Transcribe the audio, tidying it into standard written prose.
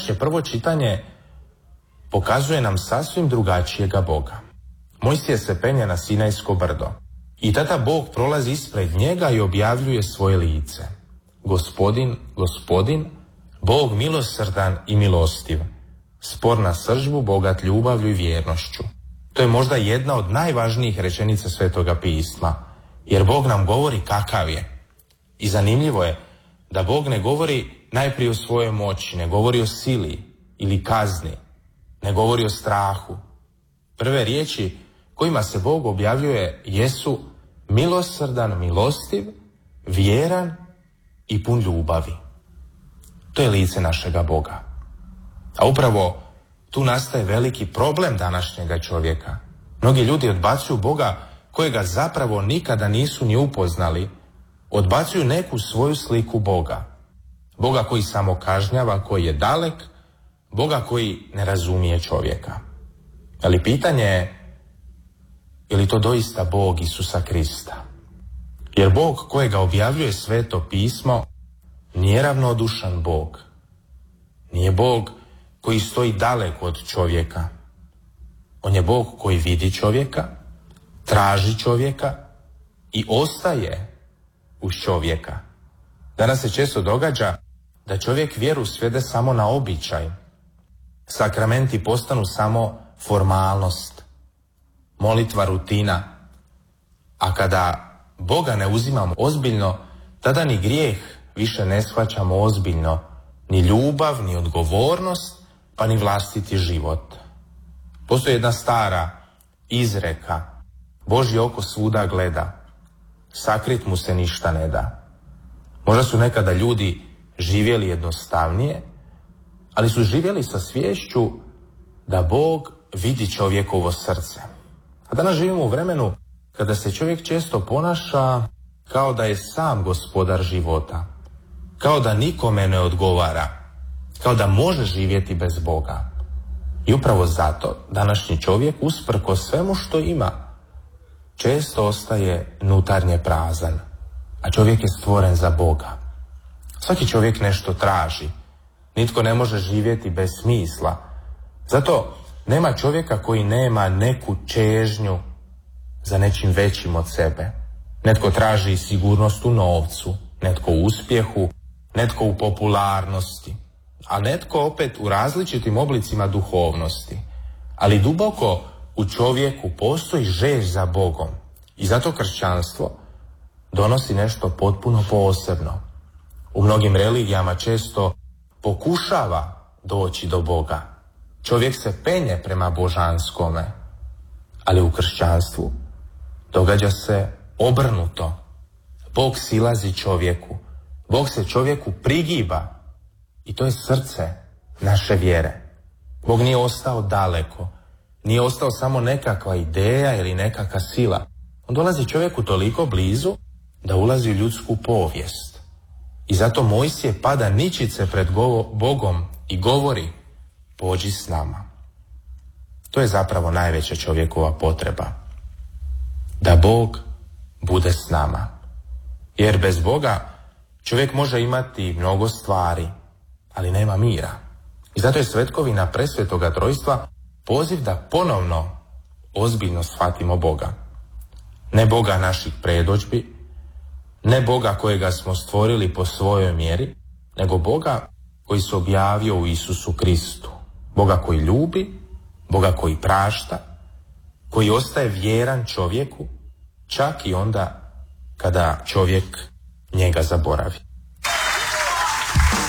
današnje prvo čitanje pokazuje nam sasvim drugačijega Boga. Mojsije se penje na Sinajsko brdo i tada Bog prolazi ispred njega i objavljuje svoje lice. Gospodin, Gospodin, Bog milosrdan i milostiv, spor na sržbu, bogat ljubavlju i vjernošću. To je možda jedna od najvažnijih rečenica Svetoga pisma, jer Bog nam govori kakav je. I zanimljivo je da Bog ne govori najprije o svojoj moći, ne govori o sili ili kazni, ne govori o strahu. Prve riječi kojima se Bog objavljuje jesu milosrdan, milostiv, vjeran i pun ljubavi. To je lice našega Boga. A upravo tu nastaje veliki problem današnjega čovjeka. Mnogi ljudi odbacuju Boga kojega zapravo nikada nisu ni upoznali, odbacuju neku svoju sliku Boga. Boga koji samo kažnjava, koji je dalek, Boga koji ne razumije čovjeka. Ali pitanje je li to doista Bog Isusa Krista? Jer Bog kojega objavljuje Sveto pismo nije ravnodušan Bog. Nije Bog koji stoji daleko od čovjeka. On je Bog koji vidi čovjeka, traži čovjeka i ostaje uz čovjeka. Danas se često događa da čovjek vjeru svede samo na običaj. Sakramenti postanu samo formalnost, molitva rutina. A kada Boga ne uzimamo ozbiljno, tada ni grijeh više ne shvaćamo ozbiljno, ni ljubav, ni odgovornost, pa ni vlastiti život. Postoji jedna stara izreka: Božje oko svuda gleda, sakrit mu se ništa ne da. Možda su nekada ljudi živjeli jednostavnije, ali su živjeli sa sviješću da Bog vidi čovjekovo srce. A danas živimo u vremenu kada se čovjek često ponaša kao da je sam gospodar života, kao da nikome ne odgovara, kao da može živjeti bez Boga. I upravo zato današnji čovjek, usprkos svemu što ima, često ostaje unutarnje prazan, a čovjek je stvoren za Boga. Svaki čovjek nešto traži, nitko ne može živjeti bez smisla. Zato nema čovjeka koji nema neku čežnju za nečim većim od sebe. Netko traži sigurnost u novcu, netko u uspjehu, netko u popularnosti, a netko opet u različitim oblicima duhovnosti. Ali duboko u čovjeku postoji žeđ za Bogom i zato kršćanstvo donosi nešto potpuno posebno. U mnogim religijama često pokušava doći do Boga. Čovjek se penje prema božanskome, ali u kršćanstvu događa se obrnuto. Bog silazi čovjeku, Bog se čovjeku prigiba i to je srce naše vjere. Bog nije ostao daleko, nije ostao samo nekakva ideja ili nekakva sila. On dolazi čovjeku toliko blizu da ulazi u ljudsku povijest. I zato Mojsije pada ničice pred Bogom i govori: pođi s nama. To je zapravo najveća čovjekova potreba. Da Bog bude s nama. Jer bez Boga čovjek može imati mnogo stvari, ali nema mira. I zato je svetkovina Presvetoga Trojstva poziv da ponovno ozbiljno shvatimo Boga. Ne Boga naših predodžbi, ne Boga kojega smo stvorili po svojoj mjeri, nego Boga koji se objavio u Isusu Kristu. Boga koji ljubi, Boga koji prašta, koji ostaje vjeran čovjeku, čak i onda kada čovjek njega zaboravi.